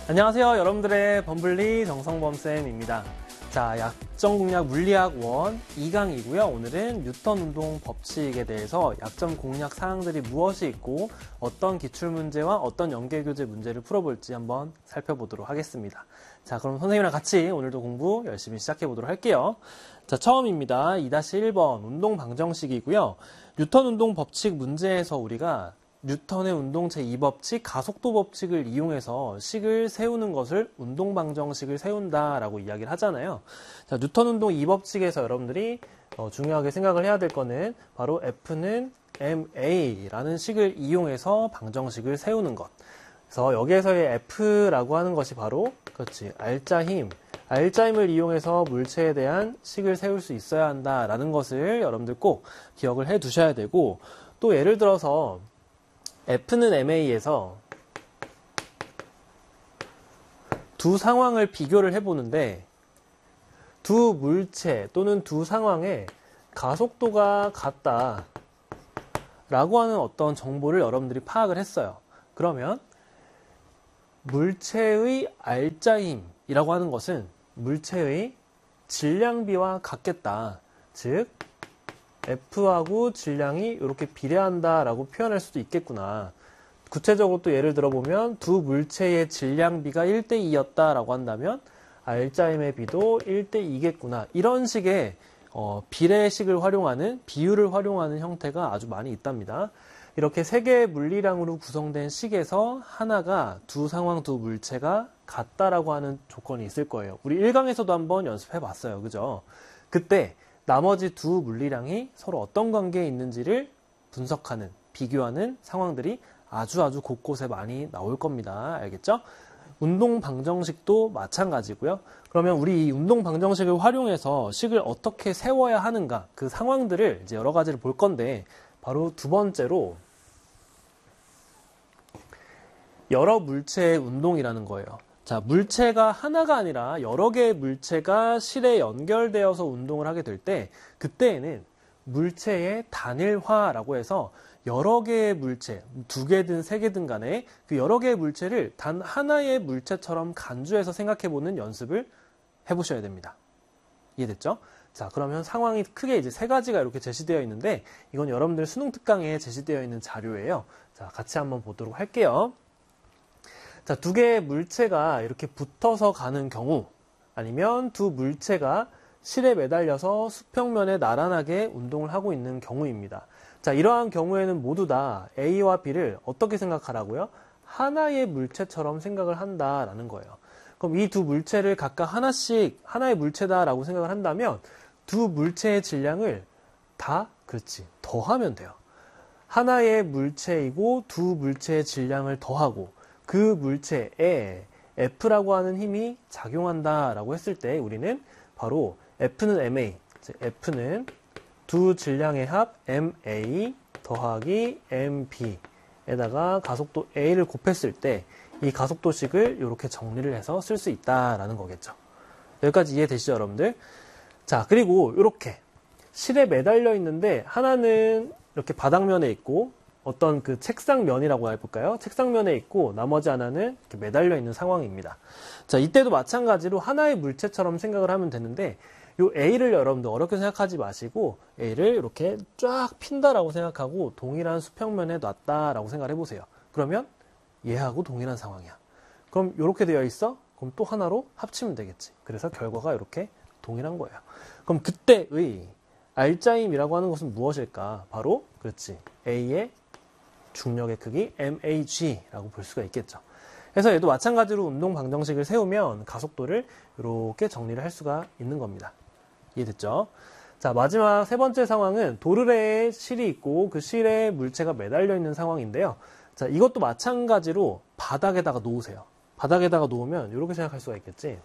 안녕하세요. 여러분들의 범블리 정성범쌤입니다. 자, 약점 공략 물리학 1 2강이고요. 오늘은 뉴턴 운동 법칙에 대해서 약점 공략 사항들이 무엇이 있고 어떤 기출문제와 어떤 연계교재 문제를 풀어볼지 한번 살펴보도록 하겠습니다. 자, 그럼 선생님이랑 같이 오늘도 공부 열심히 시작해보도록 할게요. 자, 처음입니다. 2-1번 운동 방정식이고요. 뉴턴 운동 법칙 문제에서 우리가 뉴턴의 운동 제2법칙 가속도 법칙을 이용해서 식을 세우는 것을 운동 방정식을 세운다라고 이야기를 하잖아요. 자, 뉴턴 운동 2법칙에서 여러분들이 중요하게 생각을 해야 될 거는 바로 F는 ma라는 식을 이용해서 방정식을 세우는 것. 그래서 여기에서의 F라고 하는 것이 바로 그렇지 알짜힘을 이용해서 물체에 대한 식을 세울 수 있어야 한다라는 것을 여러분들 꼭 기억을 해 두셔야 되고, 또 예를 들어서 F는 ma에서 두 상황을 비교를 해보는데 두 물체 또는 두 상황의 가속도가 같다 라고 하는 어떤 정보를 여러분들이 파악을 했어요. 그러면 물체의 알짜힘이라고 하는 것은 물체의 질량비와 같겠다. 즉 F하고 질량이 이렇게 비례한다라고 표현할 수도 있겠구나. 구체적으로 또 예를 들어보면 두 물체의 질량비가 1대2였다라고 한다면 알짜힘의 비도 1대2겠구나. 이런 식의 비례식을 활용하는, 비율을 활용하는 형태가 아주 많이 있답니다. 이렇게 세 개의 물리량으로 구성된 식에서 하나가 두 상황, 두 물체가 같다라고 하는 조건이 있을 거예요. 우리 1강에서도 한번 연습해 봤어요. 그죠? 그때 나머지 두 물리량이 서로 어떤 관계에 있는지를 분석하는, 비교하는 상황들이 아주 곳곳에 많이 나올 겁니다. 알겠죠? 운동 방정식도 마찬가지고요. 그러면 우리 이 운동 방정식을 활용해서 식을 어떻게 세워야 하는가, 그 상황들을 이제 여러 가지를 볼 건데, 바로 두 번째로 여러 물체의 운동이라는 거예요. 자, 물체가 하나가 아니라 여러 개의 물체가 실에 연결되어서 운동을 하게 될 때, 그때에는 물체의 단일화라고 해서 여러 개의 물체, 2개든 3개든 간에 그 여러 개의 물체를 단 하나의 물체처럼 간주해서 생각해보는 연습을 해보셔야 됩니다. 이해됐죠? 자, 그러면 상황이 크게 이제 3가지가 이렇게 제시되어 있는데, 이건 여러분들 수능 특강에 제시되어 있는 자료예요. 자, 같이 한번 보도록 할게요. 자, 2개의 물체가 이렇게 붙어서 가는 경우, 아니면 두 물체가 실에 매달려서 수평면에 나란하게 운동을 하고 있는 경우입니다. 자, 이러한 경우에는 모두 다 A와 B를 어떻게 생각하라고요? 하나의 물체처럼 생각을 한다라는 거예요. 그럼 이 두 물체를 각각 하나씩 하나의 물체다라고 생각을 한다면 두 물체의 질량을 다, 그렇지, 더하면 돼요. 하나의 물체이고 두 물체의 질량을 더하고 그 물체에 F라고 하는 힘이 작용한다라고 했을 때 우리는 바로 F는 ma, 즉 F는 두 질량의 합 ma 더하기 mb에다가 가속도 a를 곱했을 때 이 가속도식을 이렇게 정리를 해서 쓸 수 있다라는 거겠죠. 여기까지 이해되시죠, 여러분들? 자, 그리고 이렇게 실에 매달려 있는데 하나는 이렇게 바닥면에 있고 어떤 그 책상면이라고 해볼까요? 책상면에 있고 나머지 하나는 이렇게 매달려 있는 상황입니다. 자, 이때도 마찬가지로 하나의 물체처럼 생각을 하면 되는데 요 A를 여러분들 어렵게 생각하지 마시고 A를 이렇게 쫙 핀다라고 생각하고 동일한 수평면에 놨다라고 생각을 해보세요. 그러면 얘하고 동일한 상황이야. 그럼 이렇게 되어 있어? 그럼 또 하나로 합치면 되겠지. 그래서 결과가 이렇게 동일한 거예요. 그럼 그때의 알짜힘이라고 하는 것은 무엇일까? 바로 그렇지, A의 중력의 크기 mag라고 볼 수가 있겠죠. 그래서 얘도 마찬가지로 운동 방정식을 세우면 가속도를 이렇게 정리를 할 수가 있는 겁니다. 이해됐죠? 자, 마지막 세 번째 상황은 도르래에 실이 있고 그 실에 물체가 매달려 있는 상황인데요. 자, 이것도 마찬가지로 바닥에다가 놓으세요. 바닥에다가 놓으면 이렇게 생각할 수가 있겠지.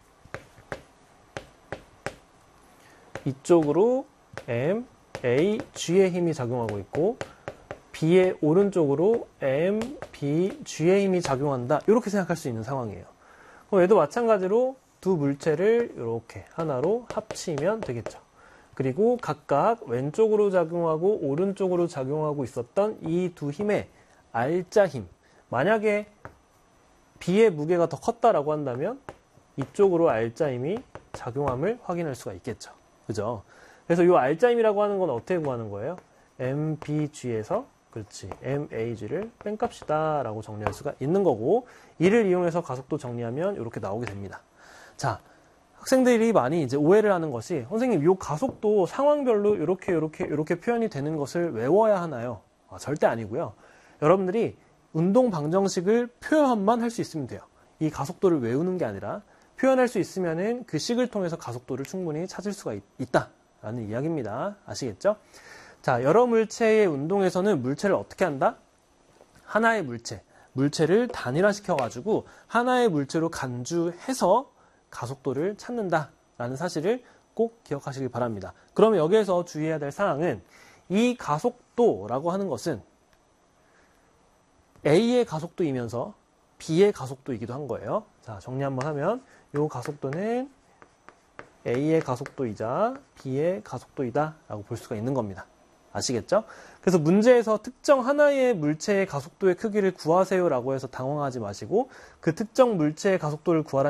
이쪽으로 M, A, G의 힘이 작용하고 있고 B의 오른쪽으로 M, B, G의 힘이 작용한다. 이렇게 생각할 수 있는 상황이에요. 그럼 얘도 마찬가지로 두 물체를 이렇게 하나로 합치면 되겠죠. 그리고 각각 왼쪽으로 작용하고 오른쪽으로 작용하고 있었던 이 두 힘의 알짜 힘. 만약에 B의 무게가 더 컸다라고 한다면 이쪽으로 R자임이 작용함을 확인할 수가 있겠죠. 그죠? 그래서 이 R자임이라고 하는 건 어떻게 구하는 거예요? MBG에서 그렇지. MAG를 뺀값이다 라고 정리할 수가 있는 거고, 이를 이용해서 가속도 정리하면 이렇게 나오게 됩니다. 자, 학생들이 많이 이제 오해를 하는 것이, 선생님, 이 가속도 상황별로 이렇게 표현이 되는 것을 외워야 하나요? 절대 아니고요. 여러분들이 운동 방정식을 표현만 할 수 있으면 돼요. 이 가속도를 외우는 게 아니라 표현할 수 있으면은 그 식을 통해서 가속도를 충분히 찾을 수가 있다라는 이야기입니다. 아시겠죠? 자, 여러 물체의 운동에서는 물체를 어떻게 한다? 하나의 물체를 단일화시켜가지고 하나의 물체로 간주해서 가속도를 찾는다라는 사실을 꼭 기억하시길 바랍니다. 그러면 여기에서 주의해야 될 사항은 이 가속도라고 하는 것은 A의 가속도이면서 B의 가속도이기도 한 거예요. 자, 정리 한번 하면 이 가속도는 A의 가속도이자 B의 가속도이다 라고 볼 수가 있는 겁니다. 아시겠죠? 그래서 문제에서 특정 하나의 물체의 가속도의 크기를 구하세요 라고 해서 당황하지 마시고 그 특정 물체의 가속도를 구하라